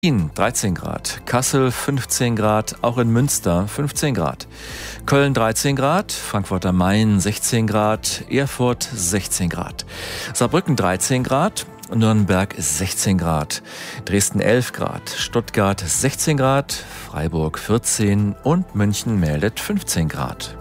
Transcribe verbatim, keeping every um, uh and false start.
Berlin dreizehn Grad, Kassel fünfzehn Grad, auch in Münster fünfzehn Grad, Köln dreizehn Grad, Frankfurt am Main sechzehn Grad, Erfurt sechzehn Grad, Saarbrücken dreizehn Grad, Nürnberg sechzehn Grad, Dresden elf Grad, Stuttgart sechzehn Grad, Freiburg vierzehn und München meldet fünfzehn Grad.